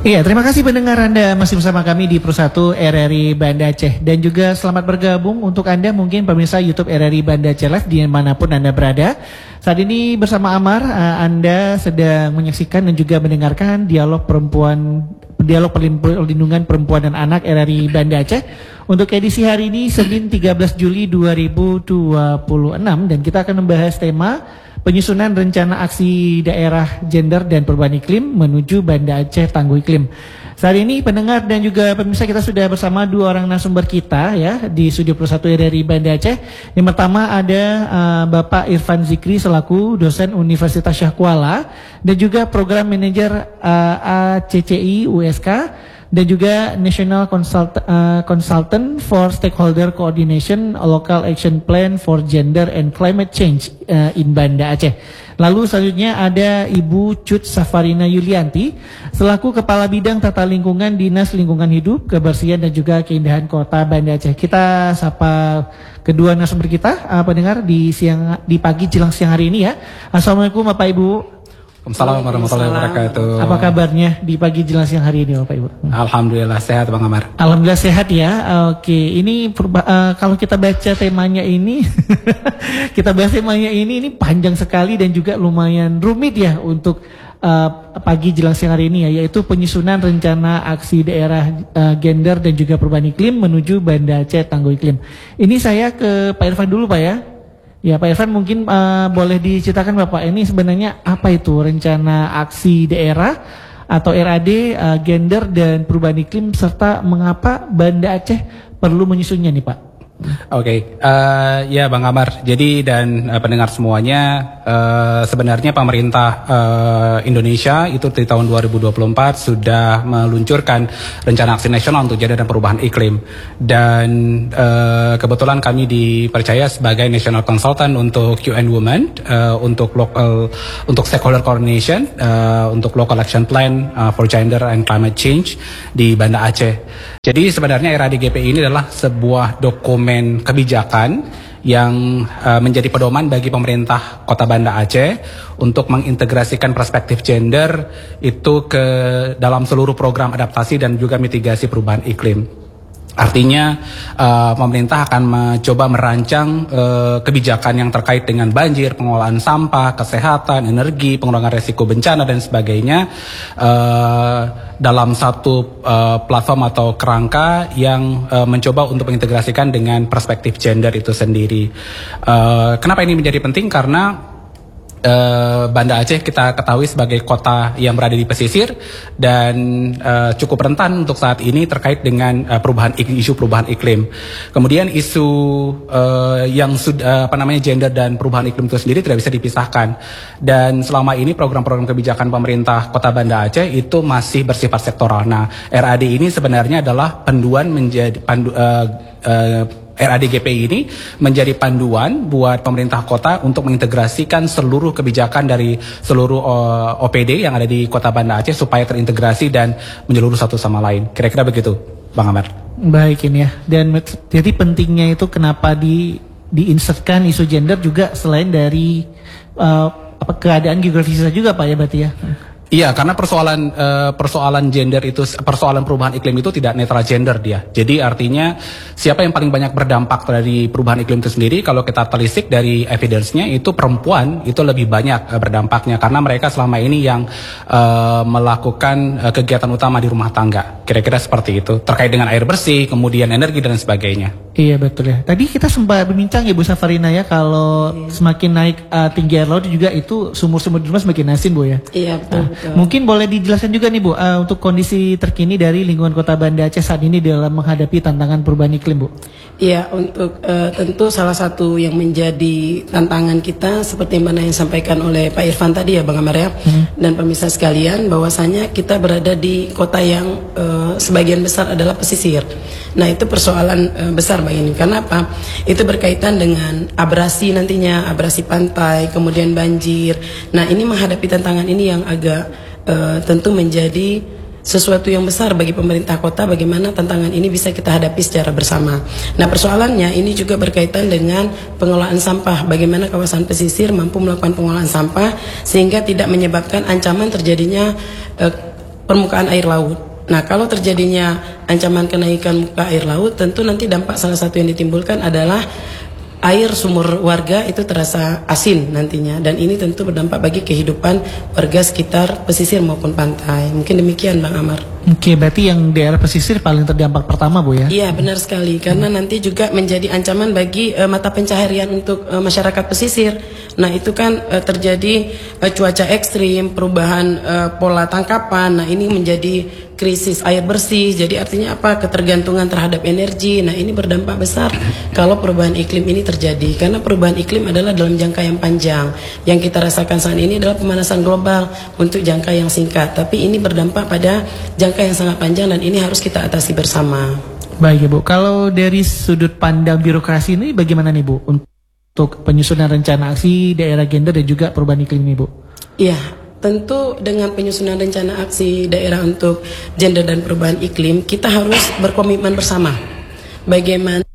Iya, terima kasih pendengar Anda masih bersama kami di Pro 1 RRI Banda Aceh. Dan juga selamat bergabung untuk Anda mungkin pemirsa YouTube RRI Banda Aceh Live dimanapun Anda berada. Saat ini bersama Amar, Anda sedang menyaksikan dan juga mendengarkan dialog perlindungan perempuan dan anak RRI Banda Aceh. Untuk edisi hari ini Senin 13 Juli 2026 dan kita akan membahas tema penyusunan rencana aksi daerah gender dan perubahan iklim menuju Banda Aceh Tangguh Iklim. Saat ini pendengar dan juga pemirsa kita sudah bersama dua orang narasumber kita ya di studio Pro 1 RRI Banda Aceh. Yang pertama ada Bapak Irfan Zikri selaku dosen Universitas Syah Kuala dan juga program manajer ACCI USK dan juga National Consultant for Stakeholder Coordination Local Action Plan for Gender and Climate Change in Banda Aceh. Lalu selanjutnya ada Ibu Cut Safarina Yulianti selaku Kepala Bidang Tata Lingkungan Dinas Lingkungan Hidup, Kebersihan dan juga Keindahan Kota Banda Aceh. Kita sapa kedua narasumber kita pendengar di pagi jelang siang hari ini ya. Assalamualaikum Bapak Ibu. Assalamualaikum warahmatullahi wabarakatuh. Apa kabarnya di pagi jelang siang hari ini Bapak Ibu? Alhamdulillah sehat Bang Amar. Alhamdulillah sehat ya. Oke, ini kalau kita baca temanya ini, kita bahas temanya ini panjang sekali dan juga lumayan rumit ya untuk pagi jelang siang hari ini ya, yaitu penyusunan rencana aksi daerah gender dan juga perubahan iklim menuju Banda Aceh Tangguh Iklim. Ini saya ke Pak Irfan dulu Pak ya. Ya Pak Irfan mungkin boleh diceritakan Bapak ini sebenarnya apa itu rencana aksi daerah atau RAD gender dan perubahan iklim serta mengapa Banda Aceh perlu menyusunnya nih Pak? Oke, ya Bang Amar. Jadi dan pendengar semuanya, sebenarnya pemerintah Indonesia itu di tahun 2024 sudah meluncurkan rencana aksi nasional untuk gender dan perubahan iklim. Dan kebetulan kami dipercaya sebagai National Consultant untuk UN Women, untuk Stakeholder Coordination, untuk Local Action Plan for Gender and Climate Change di Banda Aceh. Jadi sebenarnya RADGP ini adalah sebuah dokumen kebijakan yang menjadi pedoman bagi pemerintah Kota Banda Aceh untuk mengintegrasikan perspektif gender itu ke dalam seluruh program adaptasi dan juga mitigasi perubahan iklim. Artinya pemerintah akan mencoba merancang kebijakan yang terkait dengan banjir, pengelolaan sampah, kesehatan, energi, pengurangan resiko bencana dan sebagainya dalam satu platform atau kerangka yang mencoba untuk mengintegrasikan dengan perspektif gender itu sendiri. Kenapa ini menjadi penting? Karena Banda Aceh kita ketahui sebagai kota yang berada di pesisir dan cukup rentan untuk saat ini terkait dengan isu perubahan iklim. Kemudian isu yang sudah gender dan perubahan iklim itu sendiri tidak bisa dipisahkan. Dan selama ini program-program kebijakan pemerintah Kota Banda Aceh itu masih bersifat sektoral. Nah, RAD ini sebenarnya adalah RADGP ini menjadi panduan buat pemerintah kota untuk mengintegrasikan seluruh kebijakan dari seluruh OPD yang ada di Kota Banda Aceh supaya terintegrasi dan menyeluruh satu sama lain. Kira-kira begitu, Bang Amar. Baik ini ya. Dan jadi pentingnya itu kenapa diinsertkan isu gender juga selain dari keadaan geografis juga Pak ya berarti ya. Iya, karena persoalan gender itu, persoalan perubahan iklim itu tidak netral gender dia. Jadi artinya siapa yang paling banyak berdampak dari perubahan iklim itu sendiri, kalau kita telisik dari evidence-nya itu perempuan itu lebih banyak berdampaknya karena mereka selama ini yang melakukan kegiatan utama di rumah tangga. Kira-kira seperti itu. Terkait dengan air bersih, kemudian energi dan sebagainya. Iya betul ya. Tadi kita sempat berbincang ya Bu Safarina ya kalau semakin naik tinggi air laut juga itu sumur-sumur di rumah semakin asin Bu ya. Iya betul. Mungkin boleh dijelaskan juga nih Bu untuk kondisi terkini dari lingkungan Kota Banda Aceh saat ini dalam menghadapi tantangan perubahan iklim Bu. Iya, untuk tentu salah satu yang menjadi tantangan kita seperti mana yang disampaikan oleh Pak Irfan tadi ya Bang Amar ya, dan pemirsa sekalian bahwasanya kita berada di kota yang sebagian besar adalah pesisir. Nah itu persoalan besar bagi ini. Karena apa? Itu berkaitan dengan abrasi nantinya, abrasi pantai, kemudian banjir. Nah ini menghadapi tantangan ini yang agak tentu menjadi sesuatu yang besar bagi pemerintah kota, bagaimana tantangan ini bisa kita hadapi secara bersama. Nah persoalannya ini juga berkaitan dengan pengelolaan sampah, bagaimana kawasan pesisir mampu melakukan pengelolaan sampah sehingga tidak menyebabkan ancaman terjadinya permukaan air laut. Nah, kalau terjadinya ancaman kenaikan muka air laut, tentu nanti dampak salah satu yang ditimbulkan adalah air sumur warga itu terasa asin nantinya, dan ini tentu berdampak bagi kehidupan warga sekitar pesisir maupun pantai. Mungkin demikian Bang Amar. Oke, berarti yang daerah pesisir paling terdampak pertama Bu ya? Iya, benar sekali, karena nanti juga menjadi ancaman bagi mata pencaharian untuk masyarakat pesisir. Nah, itu kan terjadi cuaca ekstrim, perubahan pola tangkapan. Nah, ini menjadi krisis air bersih. Jadi artinya apa? Ketergantungan terhadap energi. Nah, ini berdampak besar kalau perubahan iklim ini terjadi, karena perubahan iklim adalah dalam jangka yang panjang. Yang kita rasakan saat ini adalah pemanasan global untuk jangka yang singkat, tapi ini berdampak pada jangka yang sangat panjang, dan ini harus kita atasi bersama. Baik Ibu, kalau dari sudut pandang birokrasi ini bagaimana nih Bu untuk penyusunan rencana aksi daerah gender dan juga perubahan iklim ini Bu? Iya, tentu dengan penyusunan rencana aksi daerah untuk gender dan perubahan iklim, kita harus berkomitmen bersama. Bagaimana